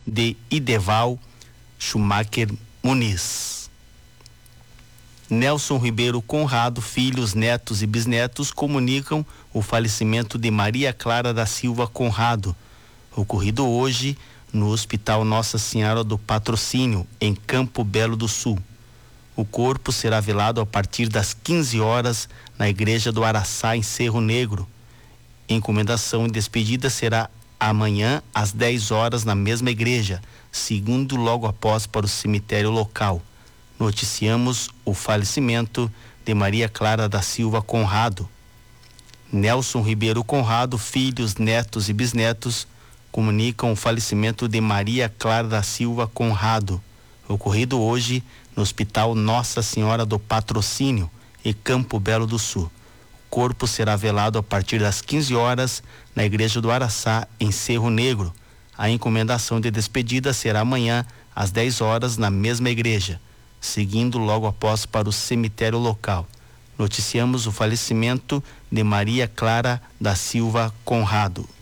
de Ideval Schumacher Muniz. Nelson Ribeiro Conrado, filhos, netos e bisnetos comunicam o falecimento de Maria Clara da Silva Conrado, ocorrido hoje no Hospital Nossa Senhora do Patrocínio, em Campo Belo do Sul. O corpo será velado a partir das 15 horas na Igreja do Araçá, em Cerro Negro. Encomendação e despedida será amanhã às 10 horas na mesma igreja, segundo logo após para o cemitério local. Noticiamos o falecimento de Maria Clara da Silva Conrado. Nelson Ribeiro Conrado, filhos, netos e bisnetos comunicam o falecimento de Maria Clara da Silva Conrado, ocorrido hoje no Hospital Nossa Senhora do Patrocínio, em Campo Belo do Sul. O corpo será velado a partir das 15 horas na Igreja do Araçá, em Cerro Negro. A encomendação de despedida será amanhã às 10 horas na mesma igreja, seguindo logo após para o cemitério local. Noticiamos o falecimento de Maria Clara da Silva Conrado.